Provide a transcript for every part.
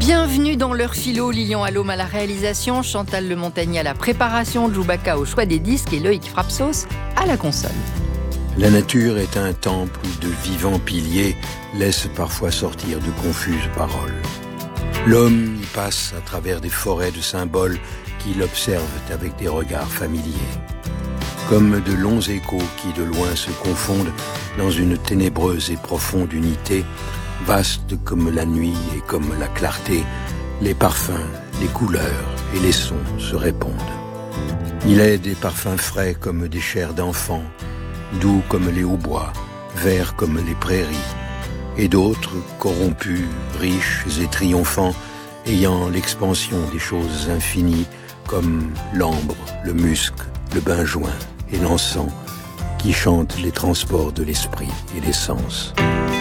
Bienvenue dans l'heure philo, Lilian Allôme à la réalisation, Chantal Le Montagnier à la préparation, Djoubaka au choix des disques et Loïc Frapsos à la console. La nature est un temple où de vivants piliers laissent parfois sortir de confuses paroles. L'homme y passe à travers des forêts de symboles qui l'observent avec des regards familiers. Comme de longs échos qui de loin se confondent dans une ténébreuse et profonde unité, vaste comme la nuit et comme la clarté, les parfums, les couleurs et les sons se répondent. Il est des parfums frais comme des chairs d'enfants, doux comme les hautbois, verts comme les prairies, et d'autres corrompus, riches et triomphants, ayant l'expansion des choses infinies comme l'ambre, le musc, le benjoin et l'encens, qui chantent les transports de l'esprit et des sens.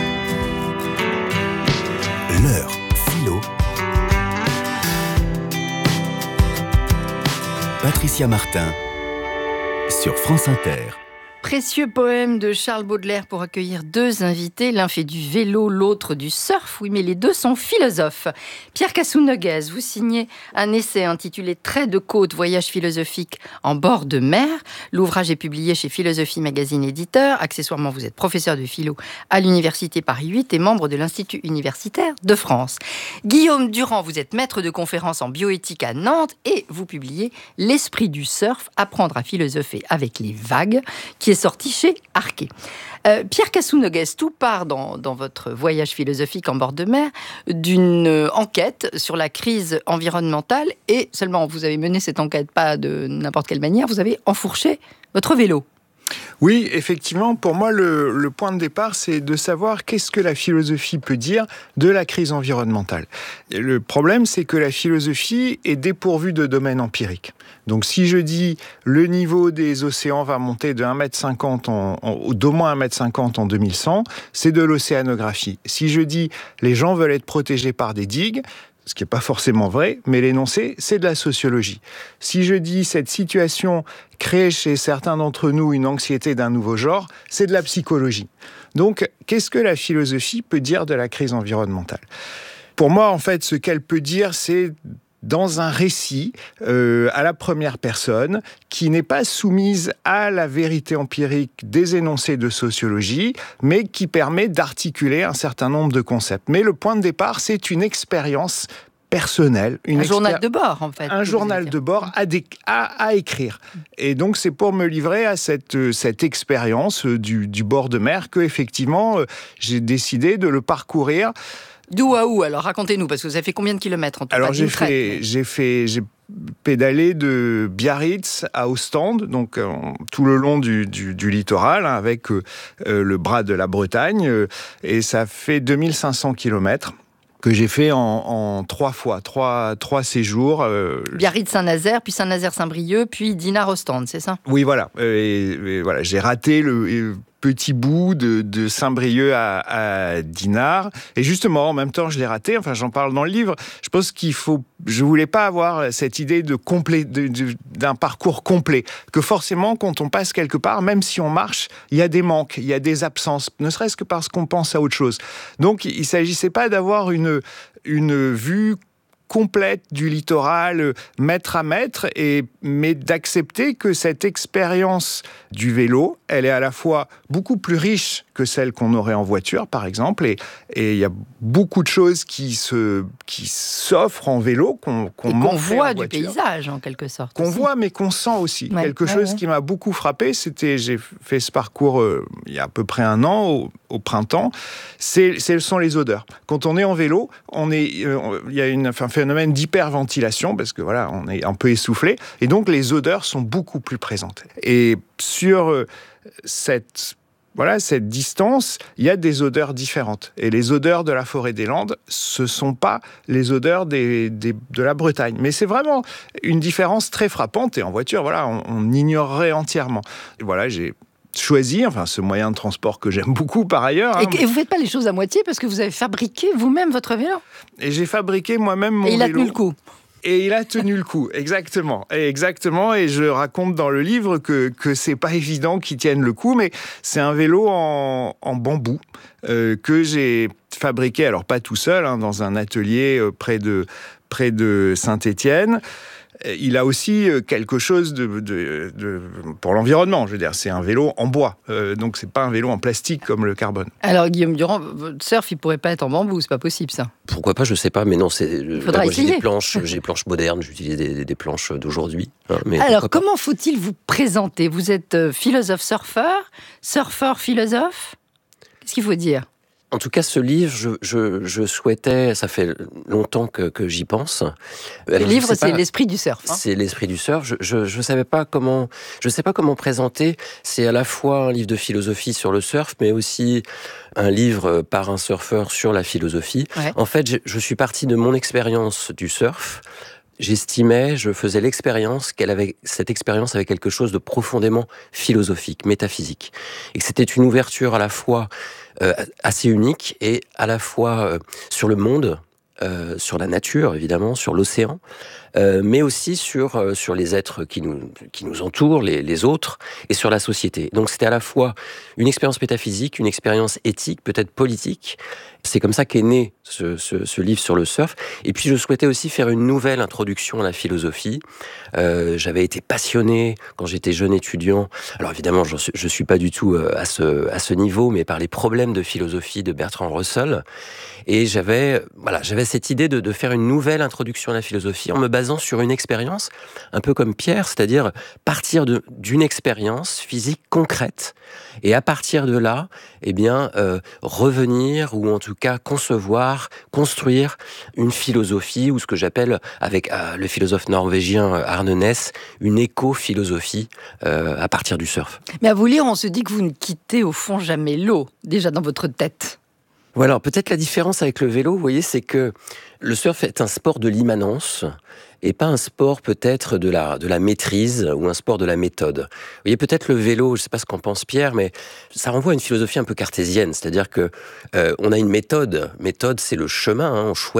L'heure philo. Patricia Martin sur France Inter. Précieux poème de Charles Baudelaire pour accueillir deux invités. L'un fait du vélo, l'autre du surf. Oui, mais les deux sont philosophes. Pierre Cassou-Noguez, vous signez un essai intitulé « Traits de côte, voyage philosophique en bord de mer ». L'ouvrage est publié chez Philosophie Magazine Éditeur. Accessoirement, vous êtes professeur de philo à l'Université Paris 8 et membre de l'Institut universitaire de France. Guillaume Durand, vous êtes maître de conférence en bioéthique à Nantes et vous publiez « L'esprit du surf, apprendre à philosopher avec les vagues » qui est sorti chez Arquet. Pierre Cassou-Noguez, tout part dans votre voyage philosophique en bord de mer d'une enquête sur la crise environnementale et seulement vous avez mené cette enquête pas de n'importe quelle manière, vous avez enfourché votre vélo. Oui, effectivement, pour moi, le point de départ, c'est de savoir qu'est-ce que la philosophie peut dire de la crise environnementale. Et le problème, c'est que la philosophie est dépourvue de domaine empirique. Donc, si je dis le niveau des océans va monter de 1,50 m d'au moins 1,50 m en 2100, c'est de l'océanographie. Si je dis les gens veulent être protégés par des digues, ce qui n'est pas forcément vrai, mais l'énoncé, c'est de la sociologie. Si je dis cette situation crée chez certains d'entre nous une anxiété d'un nouveau genre, c'est de la psychologie. Donc, qu'est-ce que la philosophie peut dire de la crise environnementale ? Pour moi, en fait, ce qu'elle peut dire, c'est dans un récit à la première personne qui n'est pas soumise à la vérité empirique des énoncés de sociologie, mais qui permet d'articuler un certain nombre de concepts. Mais le point de départ, c'est une expérience personnelle. Journal de bord, en fait. Un journal de bord à écrire. Et donc, c'est pour me livrer à cette expérience du bord de mer que, effectivement, j'ai décidé de le parcourir. D'où à où ? Alors, racontez-nous, parce que vous avez fait combien de kilomètres en tout? Alors, j'ai pédalé de Biarritz à Ostende, donc tout le long du littoral, hein, avec le bras de la Bretagne, et ça fait 2500 kilomètres que j'ai fait en 3 fois, 3 séjours. Biarritz-Saint-Nazaire, puis Saint-Nazaire-Saint-Brieuc, puis Dinard-Ostende, c'est ça ? Oui, voilà. Et voilà, j'ai raté le petit bout de Saint-Brieuc à Dinard. Et justement, en même temps, je l'ai raté. Enfin, j'en parle dans le livre. Je pense je voulais pas avoir cette idée d'un parcours complet. Que forcément, quand on passe quelque part, même si on marche, il y a des manques, il y a des absences. Ne serait-ce que parce qu'on pense à autre chose. Donc, il s'agissait pas d'avoir une vue complète du littoral, mètre à mètre, mais d'accepter que cette expérience du vélo, elle est à la fois beaucoup plus riche que celle qu'on aurait en voiture, par exemple, et il y a beaucoup de choses qui s'offrent en vélo, qu'on voit du paysage, en quelque sorte. Qu'on voit, mais qu'on sent aussi. Quelque chose qui m'a beaucoup frappé, j'ai fait ce parcours il y a à peu près 1 an, au printemps, ce sont les odeurs. Quand on est en vélo, il y a un phénomène d'hyperventilation, parce que voilà, on est un peu essoufflé, et donc les odeurs sont beaucoup plus présentes. Et sur cette distance, il y a des odeurs différentes. Et les odeurs de la forêt des Landes, ce ne sont pas les odeurs de la Bretagne. Mais c'est vraiment une différence très frappante. Et en voiture, voilà, on ignorerait entièrement. Et voilà, j'ai choisi, ce moyen de transport que j'aime beaucoup par ailleurs. Et vous ne faites pas les choses à moitié parce que vous avez fabriqué vous-même votre vélo. Et j'ai fabriqué moi-même mon vélo. Et il a tenu le coup. Et il a tenu le coup, exactement. Et je raconte dans le livre que c'est pas évident qu'il tienne le coup, mais c'est un vélo en bambou que j'ai fabriqué, alors pas tout seul, dans un atelier près de Saint-Étienne. Il a aussi quelque chose pour l'environnement. Je veux dire, c'est un vélo en bois, donc c'est pas un vélo en plastique comme le carbone. Alors Guillaume Durand, votre surf, il pourrait pas être en bambou, c'est pas possible ça. Pourquoi pas, je sais pas, mais non, faudra essayer. J'ai des planches modernes, j'utilise des planches d'aujourd'hui. Mais alors comment faut-il vous présenter ? Vous êtes philosophe-surfeur, surfeur-philosophe ? Qu'est-ce qu'il faut dire ? En tout cas, ce livre, je souhaitais, ça fait longtemps que j'y pense. Le livre, c'est l'esprit du surf. C'est l'esprit du surf. Je sais pas comment présenter. C'est à la fois un livre de philosophie sur le surf, mais aussi un livre par un surfeur sur la philosophie. Ouais. En fait, je suis parti de mon expérience du surf. Je faisais l'expérience cette expérience avait quelque chose de profondément philosophique, métaphysique. Et que c'était une ouverture à la fois assez unique et à la fois sur le monde, sur la nature évidemment, sur l'océan, mais aussi sur les êtres qui nous entourent, les autres, et sur la société. Donc c'était à la fois une expérience métaphysique, une expérience éthique, peut-être politique. C'est comme ça qu'est né ce livre sur le surf. Et puis je souhaitais aussi faire une nouvelle introduction à la philosophie. J'avais été passionné quand j'étais jeune étudiant. Alors évidemment, je suis pas du tout à ce niveau, mais par les problèmes de philosophie de Bertrand Russell. Et j'avais cette idée de faire une nouvelle introduction à la philosophie en me basant sur une expérience, un peu comme Pierre, c'est-à-dire partir d'une expérience physique concrète et à partir de là, revenir ou en tout cas concevoir, construire une philosophie ou ce que j'appelle avec le philosophe norvégien Arne Næss, une éco-philosophie à partir du surf. Mais à vous lire, on se dit que vous ne quittez au fond jamais l'eau, déjà dans votre tête. Ou alors, peut-être la différence avec le vélo, vous voyez, c'est que le surf est un sport de l'immanence et pas un sport peut-être de la maîtrise ou un sport de la méthode. Vous voyez, peut-être le vélo, je ne sais pas ce qu'en pense Pierre, mais ça renvoie à une philosophie un peu cartésienne, c'est-à-dire que on a une méthode. Méthode, c'est le chemin, on choisit